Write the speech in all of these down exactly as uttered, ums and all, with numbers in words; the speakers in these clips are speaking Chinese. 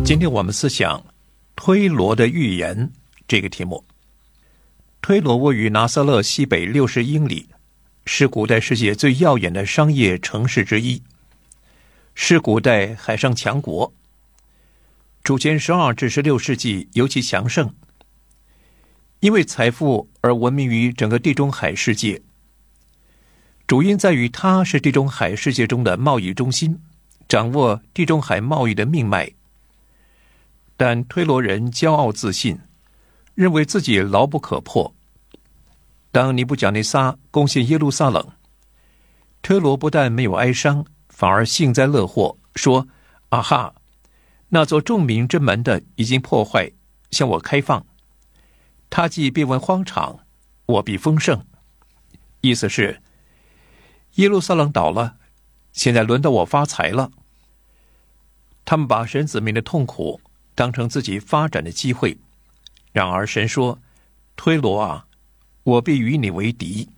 今天我们思想推罗的预言这个题目。推罗位于拿撒勒西北六十英里，是古代世界最耀眼的商业城市之一，是古代海上强国。主前十二至十六世纪尤其强盛，因为财富而闻名于整个地中海世界。主因在于它是地中海世界中的贸易中心，掌握地中海贸易的命脉。但推罗人骄傲自信，认为自己牢不可破。当尼布甲内撒攻陷耶路撒冷，推罗不但没有哀伤，反而幸灾乐祸，说：啊哈，那座众民之门的已经破坏，向我开放，他既变为荒场，我必丰盛。意思是耶路撒冷倒了，现在轮到我发财了。他们把神子民的痛苦当成自己发展的机会。然而神说：推罗啊，我必与你为敌。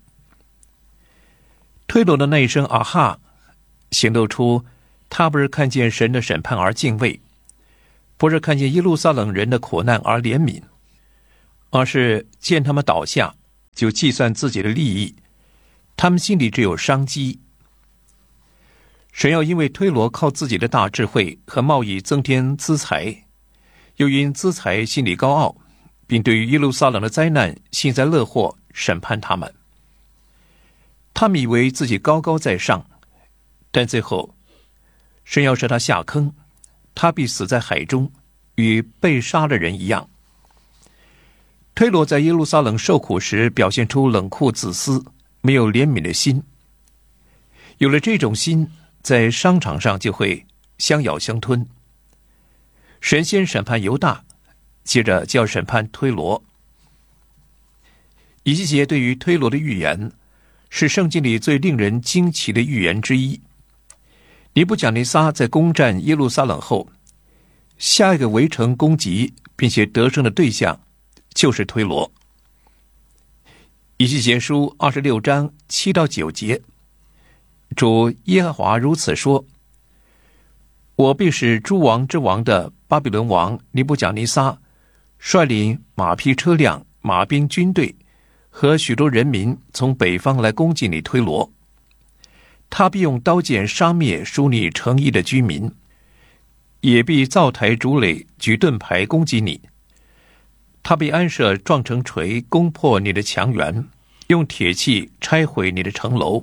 推罗的那一声啊哈，显露出他不是看见神的审判而敬畏，不是看见耶路撒冷人的苦难而怜悯，而是见他们倒下就计算自己的利益，他们心里只有商机。神要因为推罗靠自己的大智慧和贸易增添资财，又因资财心里高傲，并对于耶路撒冷的灾难幸灾乐祸，审判他们。他们以为自己高高在上，但最后神要使他下坑，他必死在海中，与被杀的人一样。推罗在耶路撒冷受苦时表现出冷酷自私，没有怜悯的心。有了这种心，在商场上就会相咬相吞。神先审判犹大，接着就要审判推罗。以西结对于推罗的预言是圣经里最令人惊奇的预言之一。尼布甲尼撒在攻占耶路撒冷后，下一个围城攻击并且得胜的对象就是推罗。以西结书二十六章七到九节，主耶和华如此说：我必使诸王之王的巴比伦王尼布甲尼撒率领马匹车辆、马兵军队和许多人民从北方来攻击你推罗。他必用刀剑杀灭属你诚意的居民，也必造台筑垒，举盾牌攻击你。他必安设撞成锤，攻破你的墙垣，用铁器拆毁你的城楼。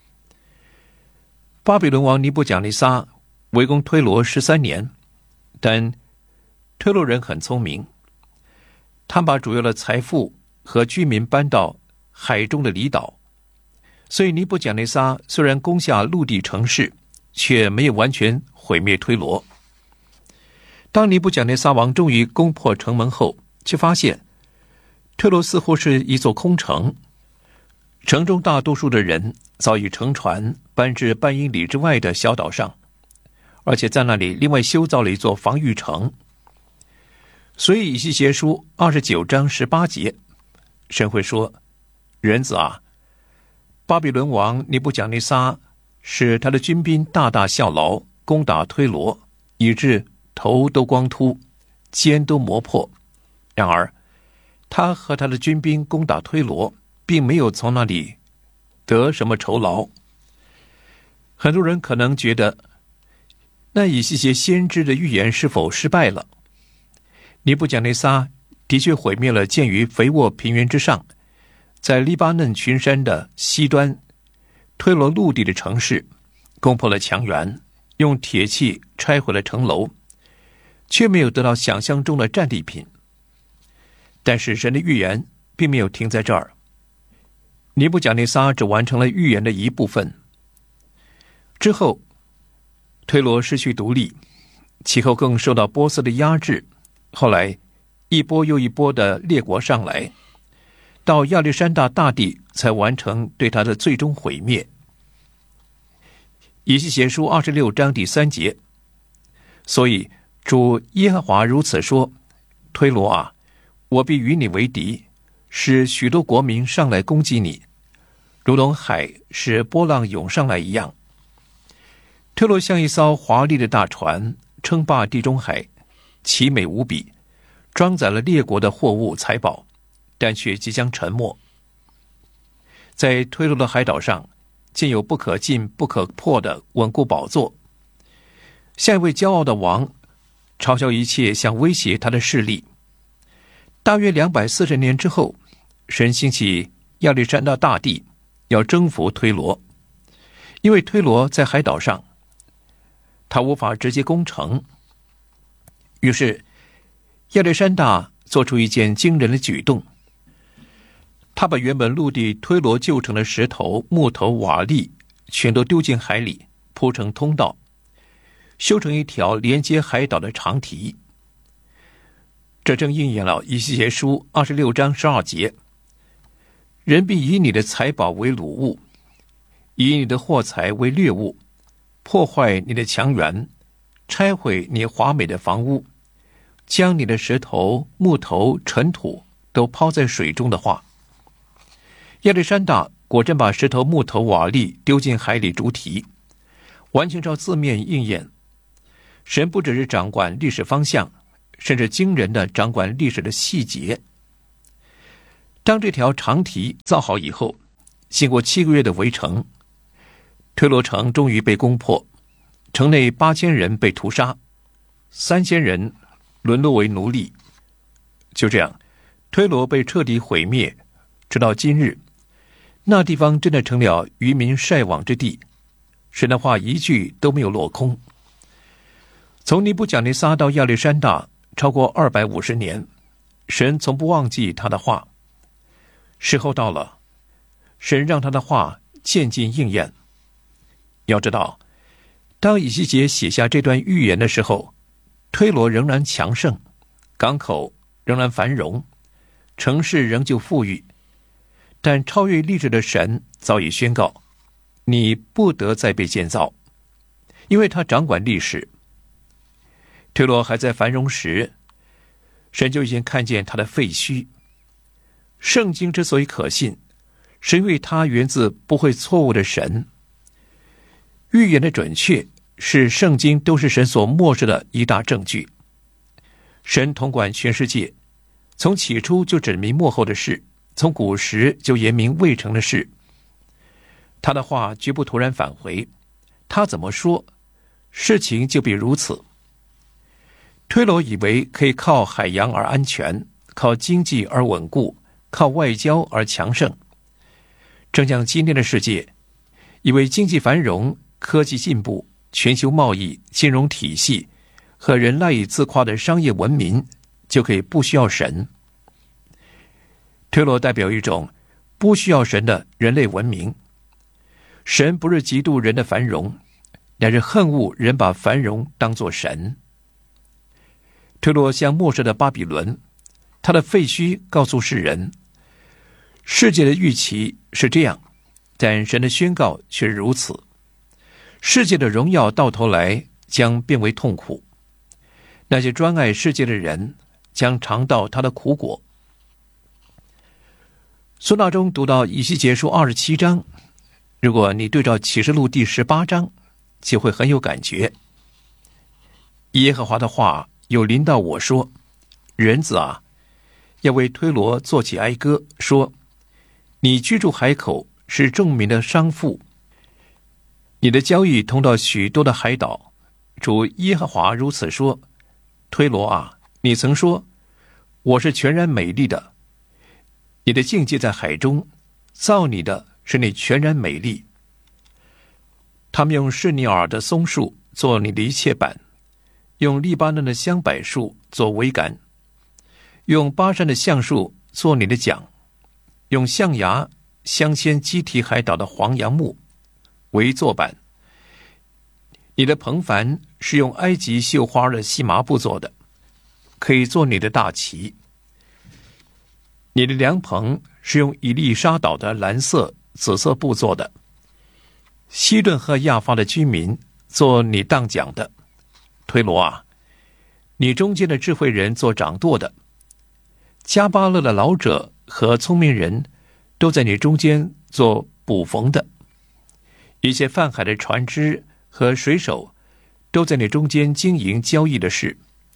巴比伦王尼布甲尼撒围攻推罗十三年，但推罗人很聪明，他把主要的财富和居民搬到海中的离岛，所以尼布甲尼撒虽然攻下陆地城市，却没有完全毁灭推罗。当尼布甲尼撒王终于攻破城门后，却发现推罗似乎是一座空城，城中大多数的人早已乘船搬至半英里之外的小岛上，而且在那里另外修造了一座防御城。所以以西结书二十九章十八节，神会说：人子啊，巴比伦王尼布甲尼撒使他的军兵大大效劳，攻打推罗，以致头都光秃，肩都磨破。然而他和他的军兵攻打推罗，并没有从那里得什么酬劳。很多人可能觉得，那以西结先知的预言是否失败了？尼布甲内撒的确毁灭了建于肥沃平原之上，在黎巴嫩群山的西端推罗陆地的城市，攻破了墙垣，用铁器拆毁了城楼，却没有得到想象中的战利品。但是神的预言并没有停在这儿，尼布甲内撒只完成了预言的一部分。之后推罗失去独立，其后更受到波斯的压制，后来一波又一波的列国上来，到亚历山大大帝才完成对他的最终毁灭。以西结书二十六章第三节，所以主耶和华如此说：推罗啊，我必与你为敌，使许多国民上来攻击你，如同海使波浪涌上来一样。推罗像一艘华丽的大船，称霸地中海， 奇美无比，装载了列国的货物财宝，但却即将沉没。在推罗的海岛上，建有不可进不可破的稳固宝座，像一位骄傲的王，嘲笑一切想威胁他的势力。大约两百四十年之后，神兴起亚历山大大帝，要征服推罗。因为推罗在海岛上，他无法直接攻城，于是亚历山大做出一件惊人的举动，他把原本陆地推罗旧城的石头、木头、瓦砾全都丢进海里，铺成通道，修成一条连接海岛的长堤。这正应验了以西结书二十六章十二节：人必以你的财宝为掳物，以你的货财为掠物，破坏你的墙垣，拆毁你华美的房屋，将你的石头、木头、尘土都抛在水中的话。亚历山大果真把石头、木头、瓦砾丢进海里筑堤，完全照字面应验。神不只是掌管历史方向，甚至惊人的掌管历史的细节。当这条长堤造好以后，经过七个月的围城，推罗城终于被攻破，城内八千人被屠杀，三千人沦落为奴隶。就这样，推罗被彻底毁灭，直到今日，那地方真的成了渔民晒网之地，神的话一句都没有落空。从尼布甲尼撒到亚历山大超过二百五十年，神从不忘记他的话。时候到了，神让他的话渐进应验。要知道，当以西结写下这段预言的时候，推罗仍然强盛，港口仍然繁荣，城市仍旧富裕，但超越历史的神早已宣告，你不得再被建造，因为他掌管历史。推罗还在繁荣时，神就已经看见他的废墟。圣经之所以可信，是因为它源自不会错误的神。预言的准确是圣经都是神所漠视的一大证据。神统管全世界，从起初就指明末后的事，从古时就言明未成的事。他的话绝不突然返回，他怎么说，事情就必如此。推罗以为可以靠海洋而安全，靠经济而稳固，靠外交而强盛。正像今天的世界，以为经济繁荣、科技进步、全球贸易、金融体系和人赖以自夸的商业文明就可以不需要神。推罗代表一种不需要神的人类文明。神不是嫉妒人的繁荣，乃是恨恶人把繁荣当作神。推罗像末世的巴比伦，他的废墟告诉世人，世界的预期是这样，但神的宣告却如此。世界的荣耀到头来将变为痛苦，那些专爱世界的人将尝到他的苦果。孙大中读到以西结书二十七章，如果你对照启示录第十八章，就会很有感觉。耶和华的话有临到我说，人子啊，要为推罗作起哀歌，说，你居住海口，是众民的商妇，你的交易通到许多的海岛。主耶和华如此说，推罗啊，你曾说，我是全然美丽的，你的境界在海中，造你的是你全然美丽。他们用士尼尔的松树做你的一切板，用利巴嫩的香柏树做桅杆，用巴山的橡树做你的桨，用象牙、镶嵌基提海岛的黄杨木为座板。你的棚帆是用埃及绣花的细麻布做的，可以做你的大旗。你的凉棚是用以利沙岛的蓝色、紫色布做的。西顿和亚发的居民做你当讲的。推罗啊，你中间的智慧人做掌舵的。加巴勒的老者和聪明人都在你中间做捕缝的。一切泛海的船只和水手都在你中间经营交易的事。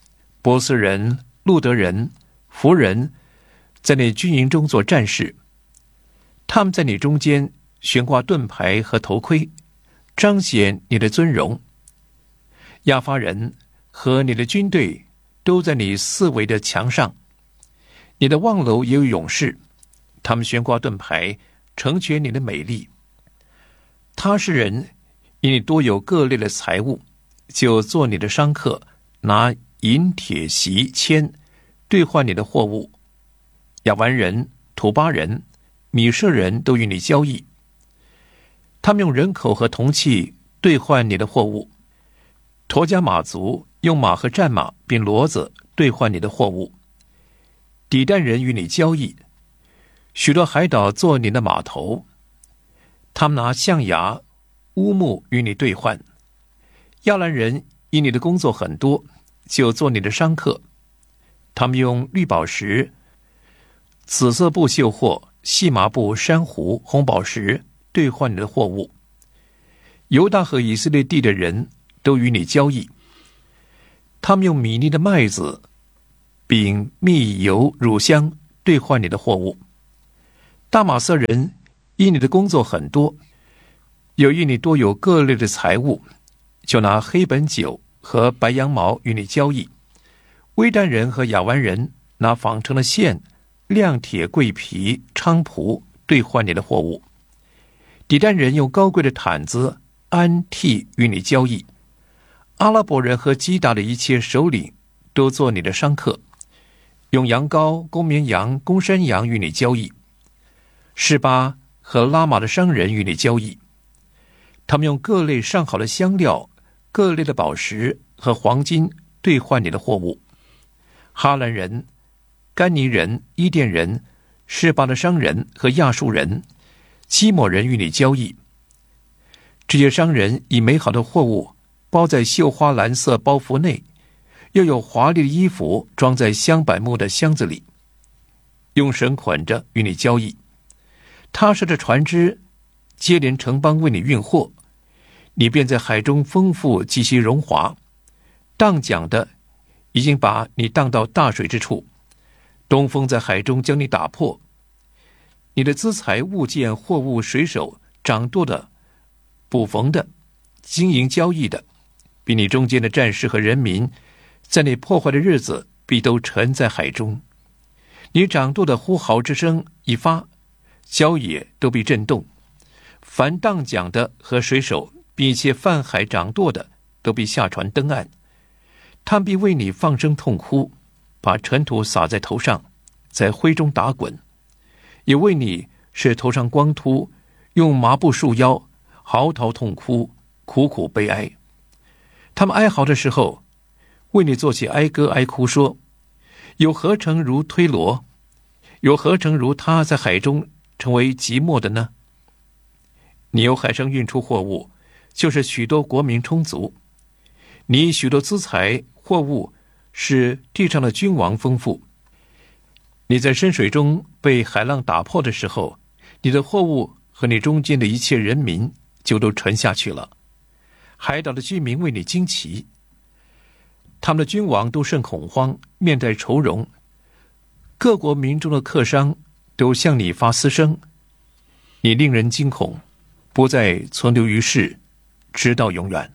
波斯人、路德人、弗人在你军营中做战士，他们在你中间悬挂盾牌和头盔，彰显你的尊荣。亚发人和你的军队都在你四围的墙上，你的望楼也有勇士，他们悬挂盾牌，成全你的美丽。他是人因你多有各类的财物，就做你的商客，拿银铁锡铅兑换你的货物。亚完人、土巴人、米舍人都与你交易，他们用人口和铜器兑换你的货物。陀加马族用马和战马并骡子兑换你的货物。底但人与你交易，许多海岛做你的码头，他们拿象牙、乌木与你兑换。亚兰人因你的工作很多，就做你的商客，他们用绿宝石、紫色布绣货、细麻布、珊瑚、红宝石兑换你的货物。犹大和以色列地的人都与你交易，他们用米粒的麦子、饼、蜜、油、乳香兑换你的货物。大马色人因你的工作很多，有因你多有各类的财物，就拿黑本酒和白羊毛与你交易。微丹人和亚湾人拿纺成的线、亮铁、桂皮、菖蒲兑换你的货物。底但人用高贵的毯子、鞍替与你交易。阿拉伯人和基达的一切首领都做你的商客，用羊羔、公绵羊、公山羊与你交易。示巴和拉玛的商人与你交易，他们用各类上好的香料、各类的宝石和黄金兑换你的货物。哈兰人、甘尼人、伊甸人、示巴的商人和亚述人、基抹人与你交易。这些商人以美好的货物包在绣花蓝色包袱内，又有华丽的衣服装在香柏木的箱子里，用绳捆着与你交易。他设着船只，接连城邦为你运货，你便在海中丰富极其荣华。荡桨的已经把你荡到大水之处，东风在海中将你打破。你的资财物件、货物、水手、掌舵的、捕缝的、经营交易的，比你中间的战士和人民，在你破坏的日子必都沉在海中。你掌舵的呼号之声一发，郊野都必震动。凡荡桨的和水手，并一切泛海掌舵的，都必下船登岸。他们必为你放声痛哭，把尘土撒在头上，在灰中打滚，也为你使头上光秃，用麻布束腰，嚎啕痛哭，苦苦悲哀。他们哀嚎的时候，为你做起哀歌哀哭，说：有何成如推罗？有何成如他在海中成为寂寞的呢？你由海上运出货物，就是许多国民充足。你许多资财货物使地上的君王丰富。你在深水中被海浪打破的时候，你的货物和你中间的一切人民就都沉下去了。海岛的居民为你惊奇，他们的君王都甚恐慌，面带愁容。各国民众的客商都向你发嘶声，你令人惊恐，不再存留于世，直到永远。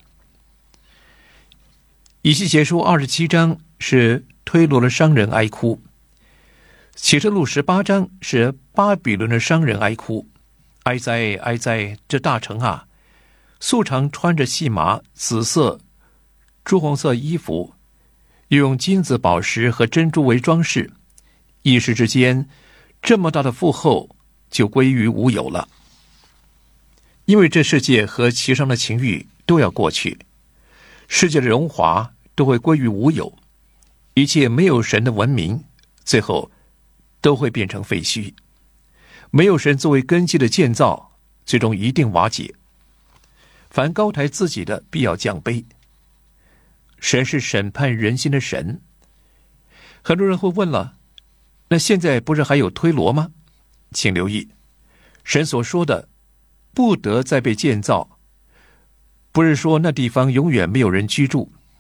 以西结书二十七章是推罗的商人哀哭，启示录十八章是巴比伦的商人哀哭。哀哉哀哉，这大城啊！素常穿着细麻、紫色、朱红色衣服，又用金子、宝石和珍珠为装饰，一时之间，这么大的富厚就归于无有了。因为这世界和其上的情欲都要过去，世界的荣华都会归于无有，一切没有神的文明，最后都会变成废墟。没有神作为根基的建造，最终一定瓦解。凡高抬自己的，必要降卑。神是审判人心的神。很多人会问了，那现在不是还有推罗吗？请留意，神所说的不得再被建造，不是说那地方永远没有人居住，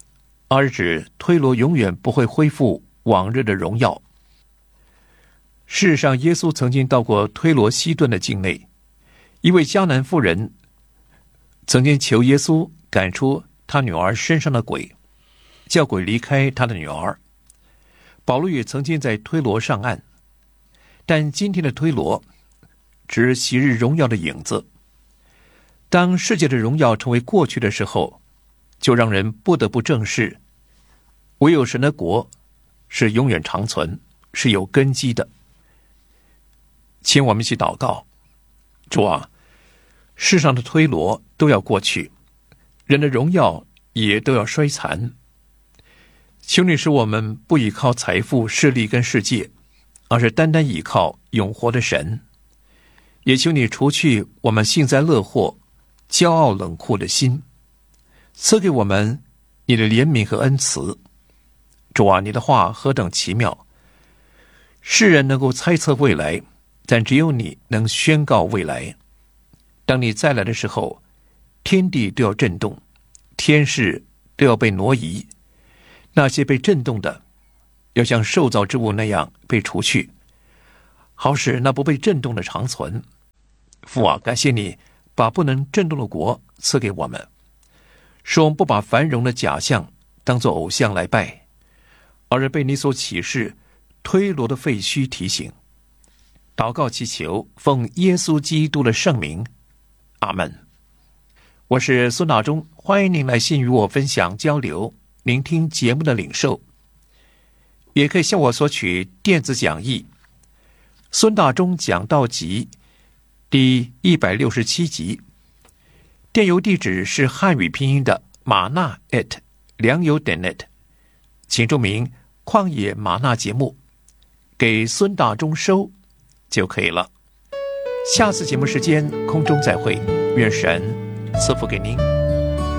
而指推罗永远不会恢复往日的荣耀。事实上，耶稣曾经到过推罗西顿的境内，一位迦南妇人曾经求耶稣赶出他女儿身上的鬼，叫鬼离开他的女儿。保罗也曾经在推罗上岸，但今天的推罗只昔日荣耀的影子。当世界的荣耀成为过去的时候，就让人不得不正视，唯有神的国是永远长存，是有根基的。请我们一起祷告。主啊，世上的推罗都要过去，人的荣耀也都要衰残。求你使我们不依靠财富、势力跟世界，而是单单依靠永活的神。也求你除去我们幸灾乐祸、骄傲冷酷的心，赐给我们你的怜悯和恩慈。主啊，你的话何等奇妙！世人能够猜测未来，但只有你能宣告未来。当你再来的时候，天地都要震动，天势都要被挪移，那些被震动的要像受造之物那样被除去，好使那不被震动的长存。父啊，感谢你把不能震动的国赐给我们，使我们不把繁荣的假象当作偶像来拜，而是被你所启示推罗的废墟提醒。祷告祈求，奉耶稣基督的圣名，阿们。我是孙大中，欢迎您来信与我分享交流，聆听节目的领受，也可以向我索取电子讲义孙大中讲道集第一百六十七集，电邮地址是汉语拼音的玛纳 at 良友点 net， 请注明旷野玛纳节目，给孙大中收就可以了。下次节目时间空中再会，愿神赐福给您。